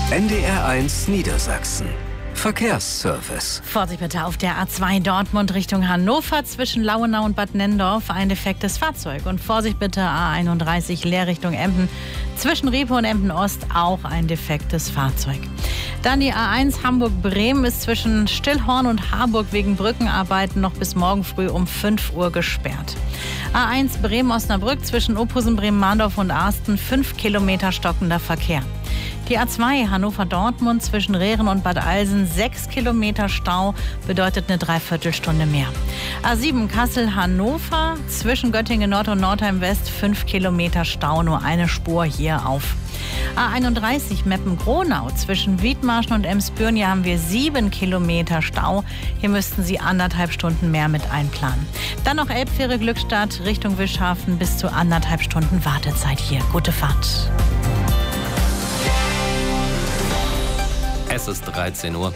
NDR1 Niedersachsen. Verkehrsservice. Vorsicht bitte auf der A2 Dortmund Richtung Hannover zwischen Lauenau und Bad Nennendorf ein defektes Fahrzeug. Und Vorsicht bitte A31 Leer Richtung Emden zwischen Riepe und Emden Ost auch ein defektes Fahrzeug. Dann die A1 Hamburg-Bremen ist zwischen Stillhorn und Harburg wegen Brückenarbeiten noch bis morgen früh um 5 Uhr gesperrt. A1 Bremen-Osnabrück zwischen Ophusen, Bremen-Mahndorf und Arsten 5 Kilometer stockender Verkehr. Die A2 Hannover-Dortmund zwischen Rehren und Bad Alsen 6 Kilometer Stau bedeutet eine Dreiviertelstunde mehr. A7 Kassel-Hannover zwischen Göttingen Nord und Nordheim West 5 Kilometer Stau, nur eine Spur hier auf. A31 Meppen-Gronau zwischen Wiedmarschen und Emsbüren, hier haben wir 7 Kilometer Stau. Hier müssten Sie 1,5 Stunden mehr mit einplanen. Dann noch Elbfähre Glückstadt Richtung Wischhafen, bis zu 1,5 Stunden Wartezeit hier. Gute Fahrt. Es ist 13 Uhr.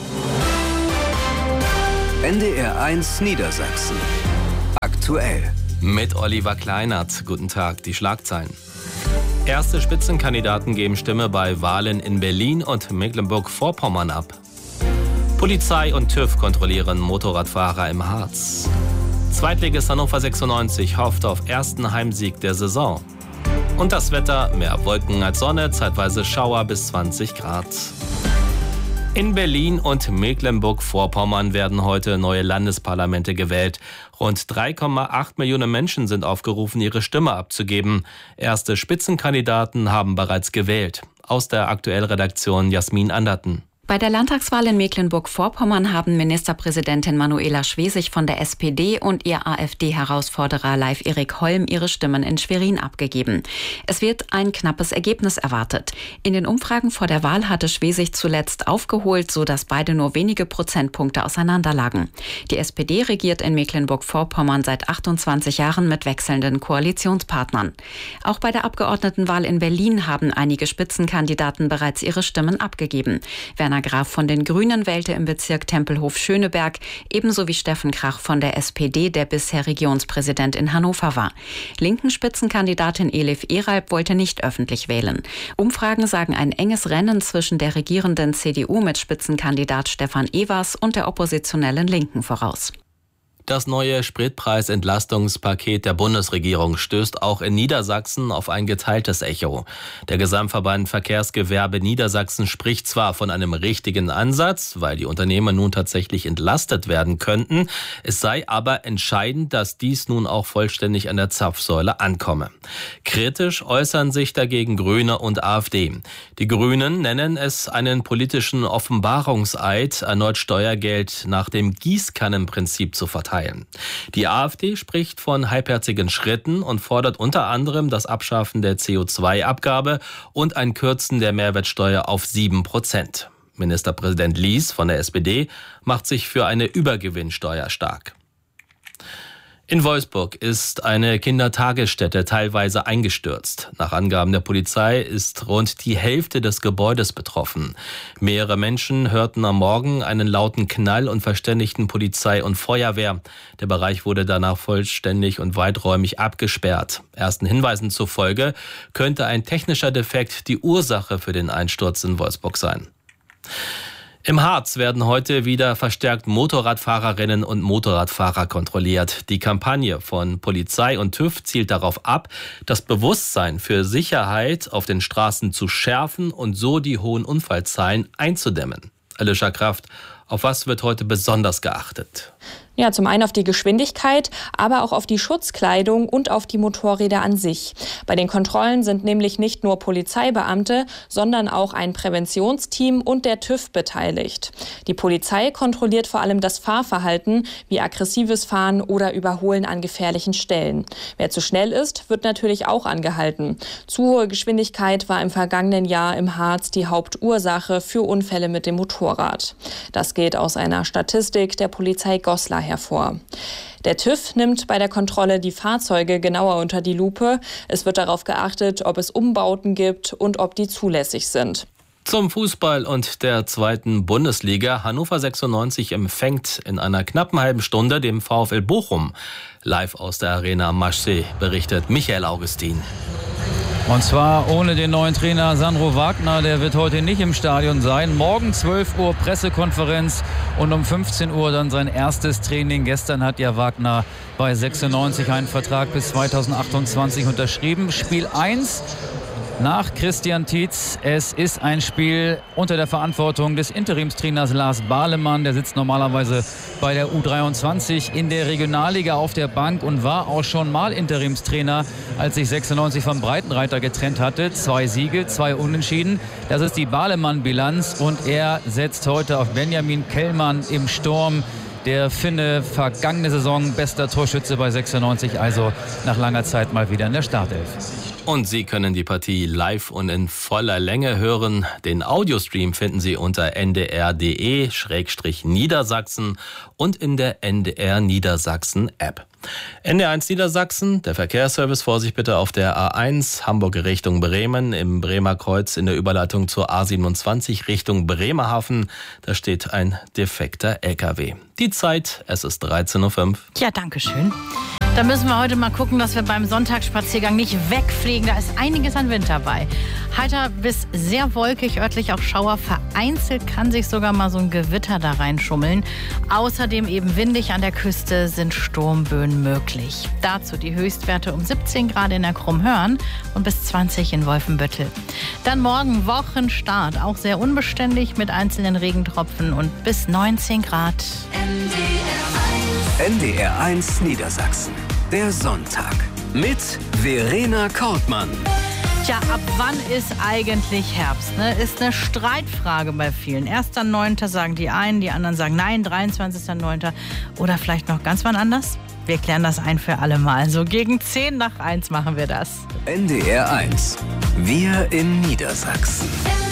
NDR1 Niedersachsen. Aktuell. Mit Oliver Kleinert. Guten Tag, die Schlagzeilen. Erste Spitzenkandidaten geben Stimme bei Wahlen in Berlin und Mecklenburg-Vorpommern ab. Polizei und TÜV kontrollieren Motorradfahrer im Harz. Zweitligist Hannover 96 hofft auf ersten Heimsieg der Saison. Und das Wetter, mehr Wolken als Sonne, zeitweise Schauer bis 20 Grad. In Berlin und Mecklenburg-Vorpommern werden heute neue Landesparlamente gewählt. Rund 3,8 Millionen Menschen sind aufgerufen, ihre Stimme abzugeben. Erste Spitzenkandidaten haben bereits gewählt. Aus der Aktuell-Redaktion Jasmin Anderten. Bei der Landtagswahl in Mecklenburg-Vorpommern haben Ministerpräsidentin Manuela Schwesig von der SPD und ihr AfD-Herausforderer Leif Erik Holm ihre Stimmen in Schwerin abgegeben. Es wird ein knappes Ergebnis erwartet. In den Umfragen vor der Wahl hatte Schwesig zuletzt aufgeholt, sodass beide nur wenige Prozentpunkte auseinanderlagen. Die SPD regiert in Mecklenburg-Vorpommern seit 28 Jahren mit wechselnden Koalitionspartnern. Auch bei der Abgeordnetenwahl in Berlin haben einige Spitzenkandidaten bereits ihre Stimmen abgegeben. Werner Graf von den Grünen wählte im Bezirk Tempelhof-Schöneberg, ebenso wie Steffen Krach von der SPD, der bisher Regionspräsident in Hannover war. Linken Spitzenkandidatin Elif Eralb wollte nicht öffentlich wählen. Umfragen sagen ein enges Rennen zwischen der regierenden CDU mit Spitzenkandidat Stefan Evers und der oppositionellen Linken voraus. Das neue Spritpreisentlastungspaket der Bundesregierung stößt auch in Niedersachsen auf ein geteiltes Echo. Der Gesamtverband Verkehrsgewerbe Niedersachsen spricht zwar von einem richtigen Ansatz, weil die Unternehmen nun tatsächlich entlastet werden könnten. Es sei aber entscheidend, dass dies nun auch vollständig an der Zapfsäule ankomme. Kritisch äußern sich dagegen Grüne und AfD. Die Grünen nennen es einen politischen Offenbarungseid, erneut Steuergeld nach dem Gießkannenprinzip zu verteilen. Die AfD spricht von halbherzigen Schritten und fordert unter anderem das Abschaffen der CO2-Abgabe und ein Kürzen der Mehrwertsteuer auf 7%. Ministerpräsident Lies von der SPD macht sich für eine Übergewinnsteuer stark. In Wolfsburg ist eine Kindertagesstätte teilweise eingestürzt. Nach Angaben der Polizei ist rund die Hälfte des Gebäudes betroffen. Mehrere Menschen hörten am Morgen einen lauten Knall und verständigten Polizei und Feuerwehr. Der Bereich wurde danach vollständig und weiträumig abgesperrt. Ersten Hinweisen zufolge könnte ein technischer Defekt die Ursache für den Einsturz in Wolfsburg sein. Im Harz werden heute wieder verstärkt Motorradfahrerinnen und Motorradfahrer kontrolliert. Die Kampagne von Polizei und TÜV zielt darauf ab, das Bewusstsein für Sicherheit auf den Straßen zu schärfen und so die hohen Unfallzahlen einzudämmen. Alicia Kraft, auf was wird heute besonders geachtet? Ja, zum einen auf die Geschwindigkeit, aber auch auf die Schutzkleidung und auf die Motorräder an sich. Bei den Kontrollen sind nämlich nicht nur Polizeibeamte, sondern auch ein Präventionsteam und der TÜV beteiligt. Die Polizei kontrolliert vor allem das Fahrverhalten, wie aggressives Fahren oder Überholen an gefährlichen Stellen. Wer zu schnell ist, wird natürlich auch angehalten. Zu hohe Geschwindigkeit war im vergangenen Jahr im Harz die Hauptursache für Unfälle mit dem Motorrad. Das geht aus einer Statistik der Polizei Goslar hervor. Der TÜV nimmt bei der Kontrolle die Fahrzeuge genauer unter die Lupe. Es wird darauf geachtet, ob es Umbauten gibt und ob die zulässig sind. Zum Fußball und der zweiten Bundesliga. Hannover 96 empfängt in einer knappen halben Stunde den VfL Bochum. Live aus der Arena Marseille berichtet Michael Augustin. Und zwar ohne den neuen Trainer Sandro Wagner, der wird heute nicht im Stadion sein. Morgen 12 Uhr Pressekonferenz und um 15 Uhr dann sein erstes Training. Gestern hat ja Wagner bei 96 einen Vertrag bis 2028 unterschrieben. Spiel 1 nach Christian Tietz. Es ist ein Spiel unter der Verantwortung des Interimstrainers Lars Balemann. Der sitzt normalerweise bei der U23 in der Regionalliga auf der Bank und war auch schon mal Interimstrainer, als sich 96 vom Breitenreiter getrennt hatte. 2 Siege, 2 Unentschieden. Das ist die Balemann-Bilanz und er setzt heute auf Benjamin Kellmann im Sturm. Der Finne, vergangene Saison bester Torschütze bei 96, also nach langer Zeit mal wieder in der Startelf. Und Sie können die Partie live und in voller Länge hören. Den Audiostream finden Sie unter ndr.de/Niedersachsen und in der NDR Niedersachsen App. NDR1 Niedersachsen, der Verkehrsservice, Vorsicht bitte auf der A1 Hamburg Richtung Bremen, im Bremer Kreuz in der Überleitung zur A27 Richtung Bremerhaven. Da steht ein defekter LKW. Die Zeit, es ist 13:05 Uhr. Ja, danke schön. Da müssen wir heute mal gucken, dass wir beim Sonntagsspaziergang nicht wegfliegen. Da ist einiges an Wind dabei. Heiter bis sehr wolkig, örtlich auch Schauer. Vereinzelt kann sich sogar mal so ein Gewitter da reinschummeln. Außerdem eben windig an der Küste sind Sturmböen möglich. Dazu die Höchstwerte um 17 Grad in der Krummhörn und bis 20 in Wolfenbüttel. Dann morgen Wochenstart, auch sehr unbeständig mit einzelnen Regentropfen und bis 19 Grad. NDR1 Niedersachsen. Der Sonntag mit Verena Kortmann. Tja, ab wann ist eigentlich Herbst? Ne? Ist eine Streitfrage bei vielen. 1.9. sagen die einen, die anderen sagen nein, 23.9. Oder vielleicht noch ganz wann anders? Wir klären das ein für alle Mal. So gegen 10:50 machen wir das. NDR1. Wir in Niedersachsen.